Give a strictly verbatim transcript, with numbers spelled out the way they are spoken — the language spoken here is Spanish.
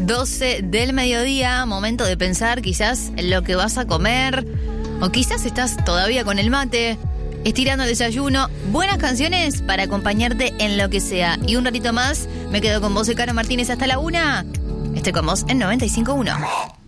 doce del mediodía, momento de pensar quizás en lo que vas a comer, o quizás estás todavía con el mate, estirando el desayuno. Buenas canciones para acompañarte en lo que sea. Y un ratito más me quedo con vos y Caro Martínez hasta la una. Estoy con vos en noventa y cinco punto uno.